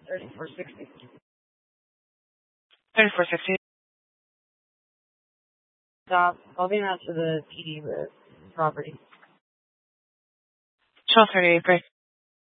3460. 3460. Stop. I'll be out to the PD property. 12:38. Great.